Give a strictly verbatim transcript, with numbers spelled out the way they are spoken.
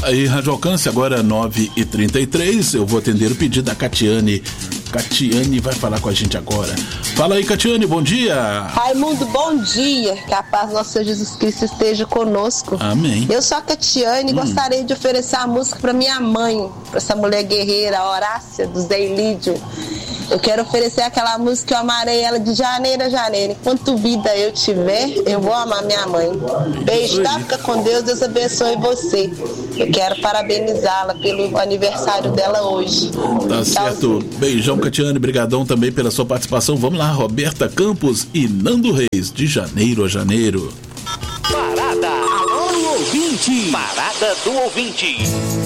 Aí, Rádio Alcance, agora nove e trinta e três, eu vou atender o pedido da Catiane. Catiane vai falar com a gente agora. Fala aí, Catiane, bom dia. Raimundo, bom dia. Que a paz do nosso Senhor Jesus Cristo esteja conosco. Amém. Eu sou a Catiane e hum. gostaria de oferecer a música para minha mãe, para essa mulher guerreira, a Horácia, do Zé Ilídio. Eu quero oferecer aquela música que eu amarei ela de janeiro a janeiro. Enquanto vida eu tiver, eu vou amar minha mãe. Beijo, tá? Fica com Deus, Deus abençoe você. Eu quero parabenizá-la pelo aniversário dela hoje. Tá certo. Beijão, Catiane. Brigadão também pela sua participação. Vamos lá, Roberta Campos e Nando Reis, de janeiro a janeiro. Parada. Alô, ouvinte. Parada do ouvinte.